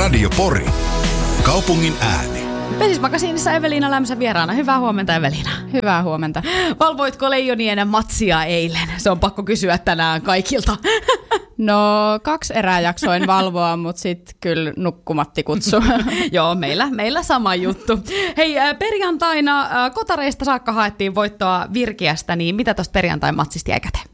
Radio Pori. Kaupungin ääni. Pelismakasiinissa Eveliina Lämsä vieraana. Hyvää huomenta, Eveliina. Hyvää huomenta. Valvoitko Leijonien matsia eilen? Se on pakko kysyä tänään kaikilta. No 2 erää jaksoin valvoa, mutta sitten kyllä nukkumatti kutsu. Joo, meillä sama juttu. Hei, perjantaina Kotareista saakka haettiin voittoa Virkiästä, niin mitä tuosta perjantain matsista jäi käteen?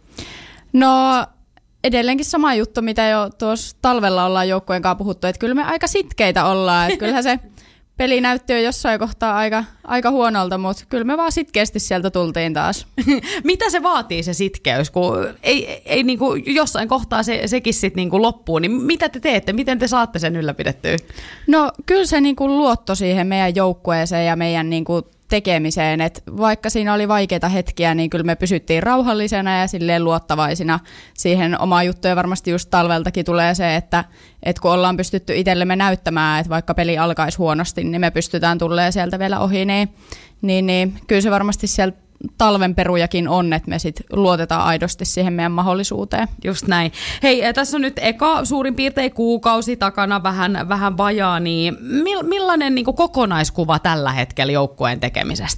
No edelleenkin sama juttu, mitä jo tuossa talvella ollaan joukkueen kanssa puhuttu, että kyllä me aika sitkeitä ollaan. Että kyllähän se peli näytti jo jossain kohtaa aika huonolta, mutta kyllä me vaan sitkeästi sieltä tultiin taas. Mitä se vaatii se sitkeys, kun ei niinku jossain kohtaa sekin sitten niinku loppuu, niin mitä te teette, miten te saatte sen ylläpidettyä? No kyllä se niinku luotto siihen meidän joukkueeseen ja meidän niinku tekemiseen, että vaikka siinä oli vaikeita hetkiä, niin kyllä me pysyttiin rauhallisena ja silleen luottavaisina siihen omaan juttuun. Ja varmasti just talveltakin tulee se, että kun ollaan pystytty itsellemme näyttämään, että vaikka peli alkaisi huonosti, niin me pystytään tulemaan sieltä vielä ohi, niin kyllä se varmasti sieltä talven perujakin on, että me sit luotetaan aidosti siihen meidän mahdollisuuteen. Just näin. Hei, tässä on nyt eka suurin piirtein kuukausi takana vähän vajaa, niin millainen niin kuin kokonaiskuva tällä hetkellä joukkueen tekemisestä?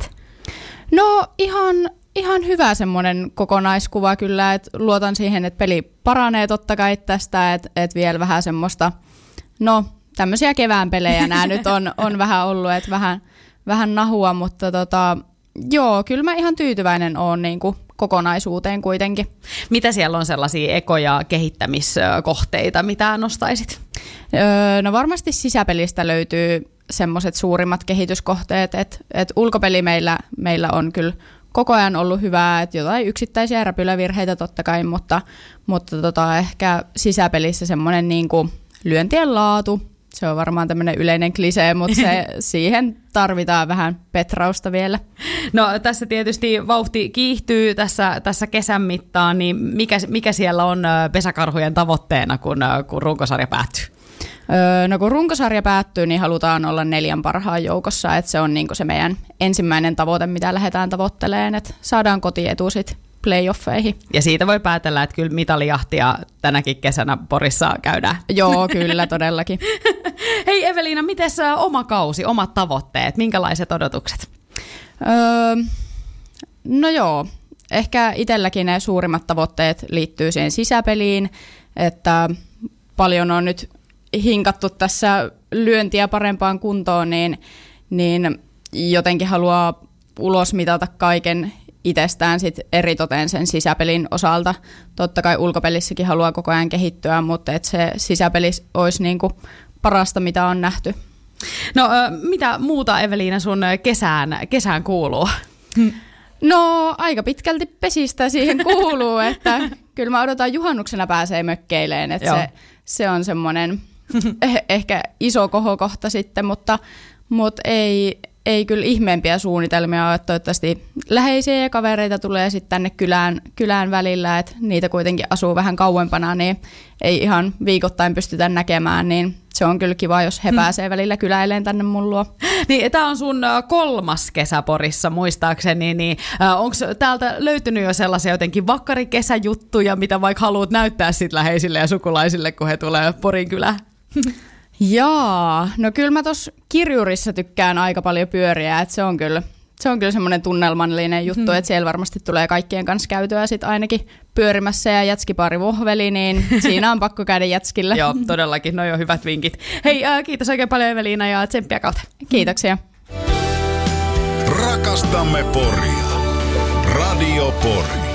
No ihan hyvä semmoinen kokonaiskuva kyllä, että luotan siihen, että peli paranee totta kai tästä, että vielä vähän semmoista, no tämmöisiä kevään pelejä nämä nyt on vähän ollut, että vähän nahua, mutta joo, kyllä mä ihan tyytyväinen oon niin kuin kokonaisuuteen kuitenkin. Mitä siellä on sellaisia ekoja kehittämiskohteita, mitä nostaisit? No varmasti sisäpelistä löytyy semmoiset suurimmat kehityskohteet, että ulkopeli meillä on kyllä koko ajan ollut hyvää, että jotain yksittäisiä räpylävirheitä totta kai, mutta ehkä sisäpelissä semmoinen niin kuin lyöntien laatu. Se on varmaan tämmöinen yleinen klisee, mutta siihen tarvitaan vähän petrausta vielä. No tässä tietysti vauhti kiihtyy tässä kesän mittaan, niin mikä siellä on pesäkarhujen tavoitteena, kun runkosarja päättyy? No kun runkosarja päättyy, niin halutaan olla 4 parhaan joukossa, että se on niinku se meidän ensimmäinen tavoite, mitä lähdetään tavoittelemaan, että saadaan kotietu sit playoffeihin. Ja siitä voi päätellä, että kyllä mitalijahtia tänäkin kesänä Porissa käydään. Joo, kyllä todellakin. Hei Eveliina, miten oma kausi, omat tavoitteet, minkälaiset odotukset? No joo, ehkä itselläkin ne suurimmat tavoitteet liittyy siihen sisäpeliin, että paljon on nyt hinkattu tässä lyöntiä parempaan kuntoon, niin jotenkin haluaa ulosmitata kaiken itsestään sit eritoten sen sisäpelin osalta. Totta kai ulkopelissäkin haluaa koko ajan kehittyä, mutta et se sisäpeli olisi niinku parasta, mitä on nähty. No mitä muuta, Eveliina, sun kesään kuuluu? No aika pitkälti pesistä siihen kuuluu, että kyllä mä odotan juhannuksena pääsee mökkeileen, että se on semmoinen ehkä iso kohokohta sitten, mutta ei kyllä ihmeempiä suunnitelmia ole, että toivottavasti läheisiä ja kavereita tulee sitten tänne kylään välillä, että niitä kuitenkin asuu vähän kauempana, niin ei ihan viikoittain pystytä näkemään, niin se on kyllä kiva, jos he pääsee välillä kyläileen tänne mun luo. Niin, tämä on sun 3. kesä Porissa muistaakseni, niin onko täältä löytynyt jo sellaisia jotenkin vakkarikesäjuttuja, mitä vaikka haluat näyttää sit läheisille ja sukulaisille, kun he tulee Porin kylään? Jaa, no kyllä mä tuossa Kirjurissa tykkään aika paljon pyöriä, että se on kyllä semmoinen tunnelmallinen juttu, että siellä varmasti tulee kaikkien kanssa käytyä sit ainakin pyörimässä ja jätskipaari vohveli, niin siinä on pakko käydä jätskillä. Joo, todellakin, no jo hyvät vinkit. Hei, kiitos oikein paljon Eveliina ja tsemppiä kautta. Kiitoksia. Rakastamme Poria. Radio Pori.